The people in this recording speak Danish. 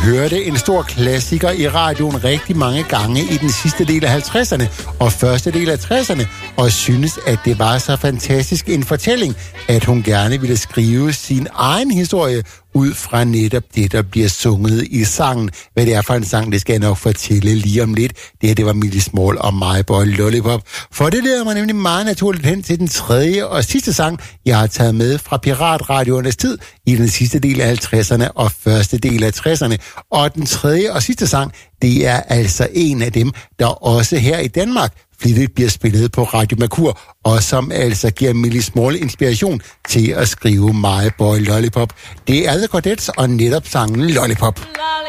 hørte en stor klassiker i radioen rigtig mange gange i den sidste del af 50'erne og første del af 60'erne, og synes, at det var så fantastisk en fortælling, at hun gerne ville skrive sin egen historie ud fra netop det, der bliver sunget i sangen. Hvad det er for en sang, det skal jeg nok fortælle lige om lidt. Det var Millie Small og My Boy Lollipop. For det leder mig nemlig meget naturligt hen til den tredje og sidste sang, jeg har taget med fra Piratradioernes tid i den sidste del af 50'erne og første del af 60'erne. Og den tredje og sidste sang, det er altså en af dem, der også her i Danmark flittigt bliver spillet på Radio Mercur, og som altså giver Millie Small inspiration til at skrive My Boy Lollipop. Det er The Chordettes og netop sangen Lollipop.